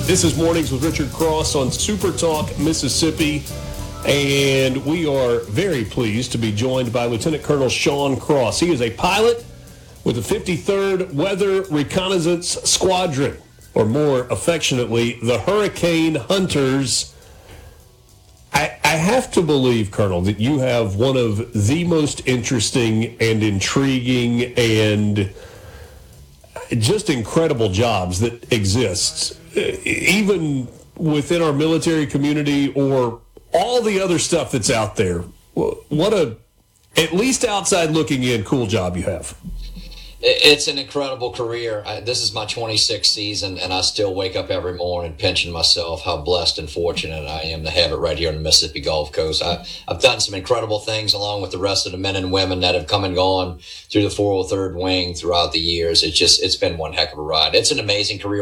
This is Mornings with Richard Cross on Super Talk, Mississippi, and we are very pleased to be joined by Lieutenant Colonel Sean Cross. He is a pilot with the 53rd Weather Reconnaissance Squadron, or more affectionately, the Hurricane Hunters. I have to believe, Colonel, that you have one of the most interesting and intriguing and just incredible jobs that exists, even within our military community or all the other stuff that's out there. What a, at least outside looking in, cool job you have. It's an incredible career. This is my 26th season, and I still wake up every morning pinching myself how blessed and fortunate I am to have it right here on the Mississippi Gulf Coast. I've done some incredible things along with the rest of the men and women that have come and gone through the 403rd Wing throughout the years. It's been one heck of a ride. It's an amazing career.